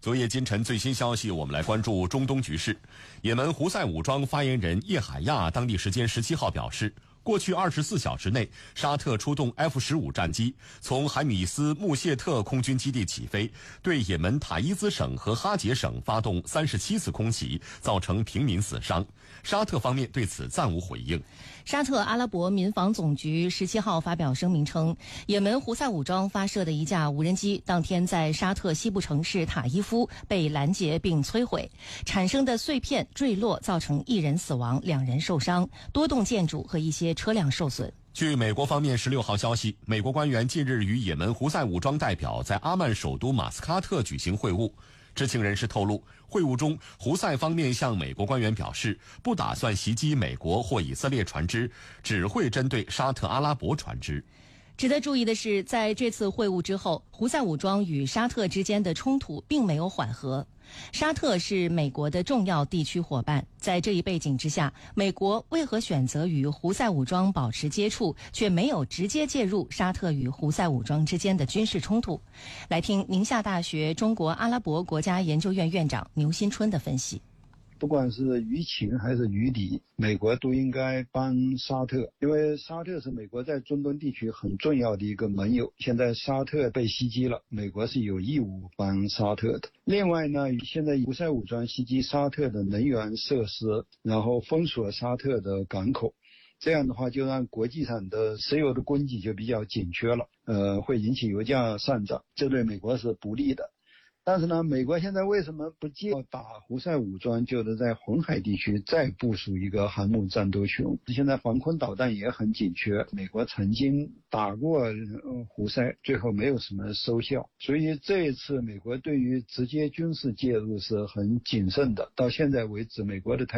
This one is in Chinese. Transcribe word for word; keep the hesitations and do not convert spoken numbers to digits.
昨夜今晨最新消息，我们来关注中东局势。也门胡塞武装发言人叶海亚当地时间十七号表示，过去二十四小时内，沙特出动 F 十五 战机从海米斯穆谢特空军基地起飞，对也门塔伊兹省和哈杰省发动三十七次空袭，造成平民死伤。沙特方面对此暂无回应。 沙特阿拉伯民防总局十七号发表声明称，也门胡塞武装发射的一架无人机当天在沙特西部城市塔伊夫被拦截并摧毁，产生的碎片坠落造成一人死亡，两人受伤，多栋建筑和一些车辆受损。 据美国方面十六号消息，美国官员近日与也门胡塞武装代表在阿曼首都马斯喀特举行会晤。知情人士透露，会晤中，胡塞方面向美国官员表示，不打算袭击美国或以色列船只，只会针对沙特阿拉伯船只。 值得注意的是，在这次会晤之后，胡塞武装与沙特之间的冲突并没有缓和。沙特是美国的重要地区伙伴，在这一背景之下，美国为何选择与胡塞武装保持接触，却没有直接介入沙特与胡塞武装之间的军事冲突？来听宁夏大学中国阿拉伯国家研究院院长牛新春的分析。 不管是于情还是于理，美国都应该帮沙特，因为沙特是美国在中东地区很重要的一个盟友。现在沙特被袭击了，美国是有义务帮沙特的。另外呢，现在胡塞武装袭击沙特的能源设施，然后封锁沙特的港口，这样的话就让国际上的石油的供给就比较紧缺了，呃，会引起油价上涨，这对美国是不利的。但是呢，美国现在为什么不借打胡塞武装，就是在红海地区再部署一个航母战斗群？现在防空导弹也很紧缺，美国曾经打过胡塞，最后没有什么收效，所以这一次美国对于直接军事介入是很谨慎的。到现在为止，美国的态